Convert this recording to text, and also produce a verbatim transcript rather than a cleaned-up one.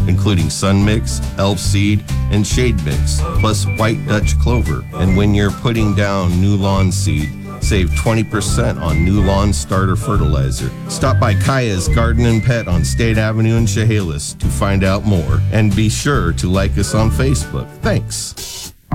including Sun Mix, Elf Seed, and Shade Mix, plus White Dutch Clover. And when you're putting down new lawn seed, save twenty percent on new lawn starter fertilizer. Stop by Kaya's Garden and Pet on State Avenue in Chehalis to find out more. And be sure to like us on Facebook. Thanks.